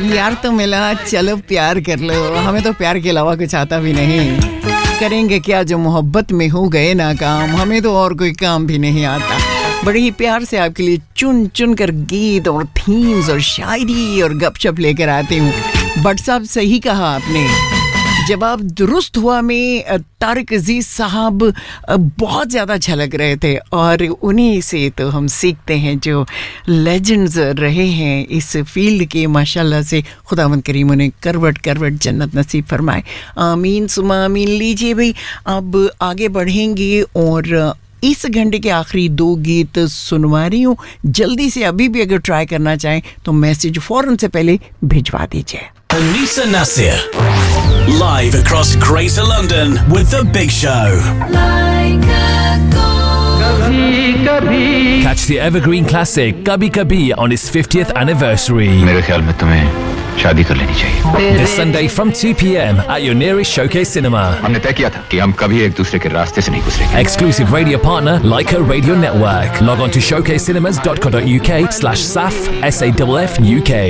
यार तो मिला, चलो प्यार कर लो। हमें तो प्यार के अलावा कुछ आता भी नहीं। करेंगे क्या जो मोहब्बत में हो गए नाकाम, हमें तो और कोई काम भी नहीं आता। बड़े ही प्यार से आपके लिए चुन चुन कर गीत और थीम्स और शायरी और गपशप लेकर आती हूँ। बट साहब सही कहा आपने, जवाब दुरुस्त हुआ में तारिक अजीज साहब बहुत ज़्यादा झलक रहे थे और उन्हीं से तो हम सीखते हैं जो लेजेंड्स रहे हैं इस फील्ड के। माशाल्लाह से खुदावंद करीम उन्हें करवट करवट जन्नत नसीब फरमाए। आमीन सुमा आमीन। लीजिए भाई, अब आगे बढ़ेंगे और इस घंटे के आखिरी 2 गीत सुनवा रही हूँ। जल्दी से अभी भी अगर ट्राई करना चाहें तो मैसेज फ़ौरन से पहले भिजवा दीजिए। Anisa Nasir, live across Greater London with The Big Show. Catch the evergreen classic Kabhi Kabhi on its 50th anniversary. मेरे ख्याल में तुम्हें शादी कर लेनी चाहिए। This Sunday from 2 p.m. at your nearest Showcase Cinema. हमने तय किया था कि हम कभी एक दूसरे के रास्ते से नहीं गुजरेंगे। Exclusive radio partner Leica Radio Network. Log on to showcasecinemas.co.uk/SAF SAFF UK.